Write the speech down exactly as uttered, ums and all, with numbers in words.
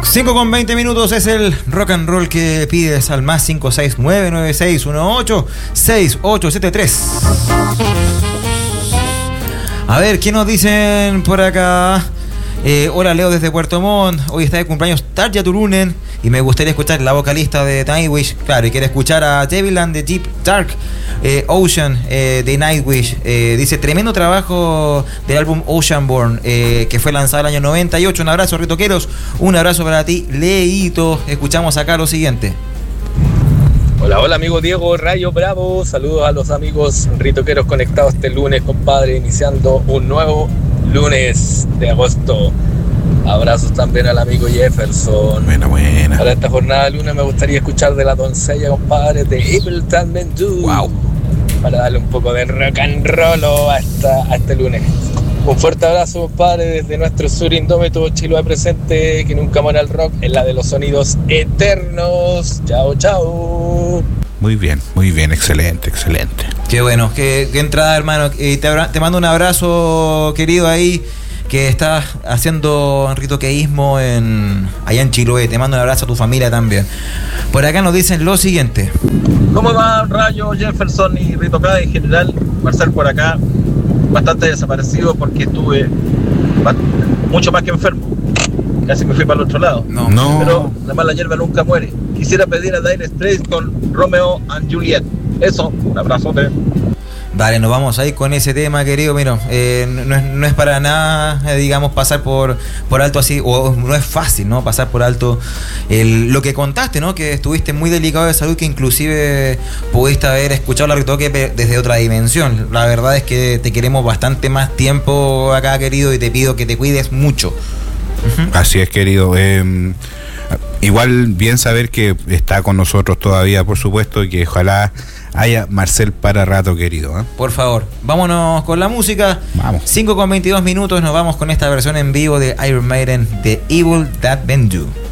cinco con veinte minutos es el rock and roll que pides al más cinco seis nueve nueve seis uno ocho seis ocho siete tres. A ver, ¿qué nos dicen por acá? Eh, hola, Leo desde Puerto Montt. Hoy está de cumpleaños Tarja Turunen y me gustaría escuchar la vocalista de Nightwish. Claro, y quiere escuchar a Devil and the Deep Dark eh, Ocean eh, de Nightwish. Eh, dice, tremendo trabajo del álbum Oceanborn eh, que fue lanzado el año noventa y ocho. Un abrazo, ritoqueros. Un abrazo para ti, Leito. Escuchamos acá lo siguiente. Hola, hola amigo Diego Rayo Bravo. Saludos a los amigos ritoqueros conectados este lunes, compadre, iniciando un nuevo lunes de agosto. Abrazos también al amigo Jefferson. Buena, buena. Para esta jornada de lunes me gustaría escuchar de La Doncella, compadre, de Evil Talman Do. Wow. Para darle un poco de rock and roll a, esta, a este lunes. Un fuerte abrazo, compadre, desde nuestro sur indómito Chiloé presente, que nunca muera el rock, en la de los sonidos eternos. Chao, chao. Muy bien, muy bien, excelente, excelente. Qué bueno, qué, qué entrada, hermano. Eh, te, te mando un abrazo, querido, ahí, que estás haciendo ritoqueísmo en, allá en Chiloé. Te mando un abrazo a tu familia también. Por acá nos dicen lo siguiente. ¿Cómo va, Rayo, Jefferson y Ritocada en general? Marcel por acá, bastante desaparecido porque estuve mucho más que enfermo. Casi me fui para el otro lado. No, no. Pero la mala hierba nunca muere. Quisiera pedir a Dire Straits con Romeo and Juliet. Eso, un abrazote. Vale, nos vamos a ir con ese tema, querido. Mira, eh, no, es, no es para nada, eh, digamos, pasar por, por alto así, o no es fácil, ¿no? Pasar por alto el, lo que contaste, ¿no? Que estuviste muy delicado de salud, que inclusive pudiste haber escuchado la ritoque desde otra dimensión. La verdad es que te queremos bastante más tiempo acá, querido, y te pido que te cuides mucho. Uh-huh. Así es, querido. Eh, igual bien saber que está con nosotros todavía, por supuesto, y que ojalá haya Marcel para rato, querido, ¿eh? Por favor, vámonos con la música. Vamos. cinco con veintidós minutos, nos vamos con esta versión en vivo de Iron Maiden de Evil That Men Do.